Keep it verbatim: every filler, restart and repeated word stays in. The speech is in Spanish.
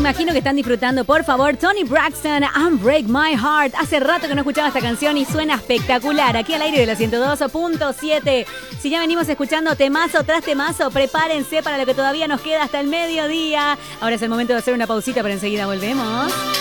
imagino que están disfrutando. Por favor, Toni Braxton, Unbreak My Heart. Hace rato que no escuchaba esta canción y suena espectacular. Aquí al aire de la ciento dos punto siete. Si ya venimos escuchando temazo tras temazo, prepárense para lo que todavía nos queda hasta el mediodía. Ahora es el momento de hacer una pausita, pero enseguida volvemos.